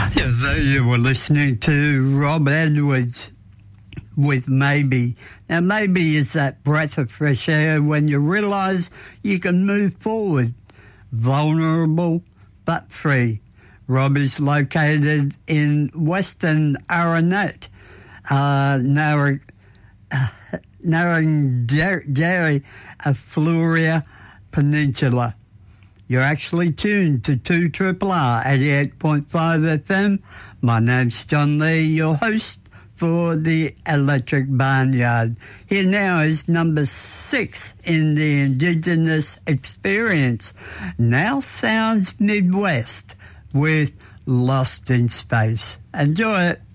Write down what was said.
You were listening to Rob Edwards with Maybe. Now, maybe is that breath of fresh air when you realise you can move forward, vulnerable but free. Rob is located in Western Aranet, Narrandera, Fluria Peninsula. You're actually tuned to 2RRR 88.5 FM. My name's John Lee, your host for the Electric Barnyard. Here now is number 6 in the Indigenous Experience. Now Sounds Midwest with Lost in Space. Enjoy it.